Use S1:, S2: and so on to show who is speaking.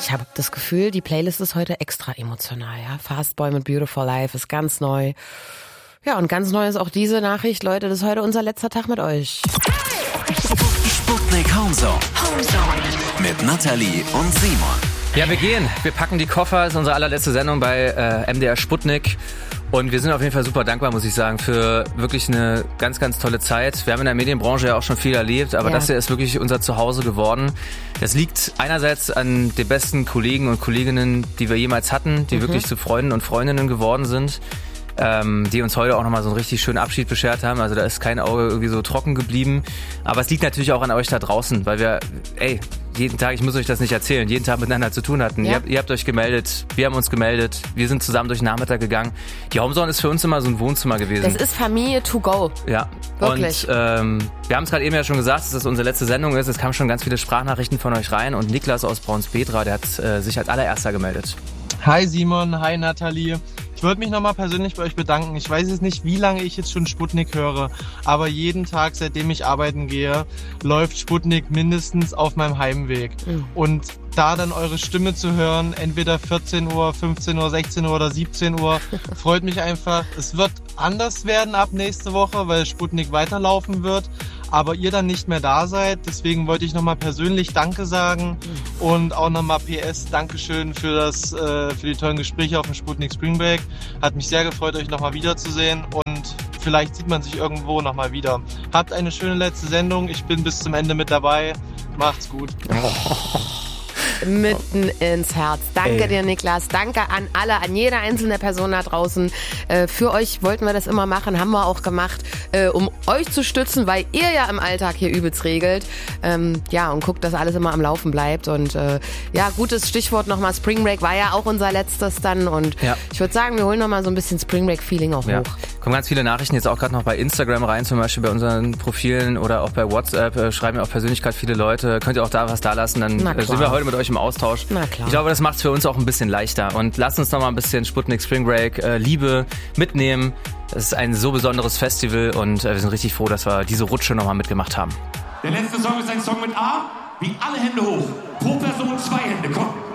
S1: Ich habe das Gefühl, die Playlist ist heute extra emotional. Ja? Fastboy mit Beautiful Life ist ganz neu. Ja, und ganz neu ist auch diese Nachricht, Leute, das ist heute unser letzter Tag mit euch.
S2: Sputnik Homezone. Mit Nathalie und Simon.
S3: Ja, wir gehen. Wir packen die Koffer. Das ist unsere allerletzte Sendung bei MDR Sputnik. Und wir sind auf jeden Fall super dankbar, muss ich sagen, für wirklich eine ganz, ganz tolle Zeit. Wir haben in der Medienbranche ja auch schon viel erlebt, aber das hier ist wirklich unser Zuhause geworden. Das liegt einerseits an den besten Kollegen und Kolleginnen, die wir jemals hatten, die wirklich zu Freunden und Freundinnen geworden sind. Die uns heute auch nochmal so einen richtig schönen Abschied beschert haben. Also da ist kein Auge irgendwie so trocken geblieben. Aber es liegt natürlich auch an euch da draußen, weil wir, jeden Tag, ich muss euch das nicht erzählen, jeden Tag miteinander zu tun hatten. Ja. Ihr habt euch gemeldet, wir haben uns gemeldet, wir sind zusammen durch den Nachmittag gegangen. Die Homezone ist für uns immer so ein Wohnzimmer gewesen.
S1: Das ist Familie to go.
S3: Ja.
S1: Wirklich.
S3: Und wir haben es gerade eben ja schon gesagt, dass das unsere letzte Sendung ist. Es kamen schon ganz viele Sprachnachrichten von euch rein und Niklas aus Braunspetra, der hat sich als allererster gemeldet.
S4: Hi Simon, hi Nathalie. Ich wollte mich nochmal persönlich bei euch bedanken. Ich weiß jetzt nicht, wie lange ich jetzt schon Sputnik höre, aber jeden Tag, seitdem ich arbeiten gehe, läuft Sputnik mindestens auf meinem Heimweg. Und da dann eure Stimme zu hören, entweder 14 Uhr, 15 Uhr, 16 Uhr oder 17 Uhr, freut mich einfach. Es wird anders werden ab nächste Woche, weil Sputnik weiterlaufen wird, aber ihr dann nicht mehr da seid. Deswegen wollte ich nochmal persönlich Danke sagen und auch nochmal PS, Dankeschön für die tollen Gespräche auf dem Sputnik Spring Break. Hat mich sehr gefreut, euch nochmal wiederzusehen und vielleicht sieht man sich irgendwo nochmal wieder. Habt eine schöne letzte Sendung. Ich bin bis zum Ende mit dabei. Macht's gut.
S1: Mitten ins Herz. Danke dir, Niklas. Danke an jede einzelne Person da draußen. Für euch wollten wir das immer machen, haben wir auch gemacht, um euch zu stützen, weil ihr ja im Alltag hier übelst regelt. Und guckt, dass alles immer am Laufen bleibt. Und gutes Stichwort nochmal, Spring Break war ja auch unser letztes dann. Und ich würde sagen, wir holen nochmal so ein bisschen Spring Break-Feeling auch hoch.
S3: Kommen ganz viele Nachrichten jetzt auch gerade noch bei Instagram rein, zum Beispiel bei unseren Profilen oder auch bei WhatsApp. Schreiben ja auch persönlich gerade viele Leute. Könnt ihr auch da was da lassen, dann sind wir heute mit euch im Austausch.
S1: Na klar.
S3: Ich glaube, das macht es für uns auch ein bisschen leichter. Und lasst uns noch mal ein bisschen Sputnik Spring Break Liebe mitnehmen. Das ist ein so besonderes Festival und wir sind richtig froh, dass wir diese Rutsche noch mal mitgemacht haben.
S5: Der letzte Song ist ein Song mit A, wie alle Hände hoch. Pro Person 2 Hände, komm.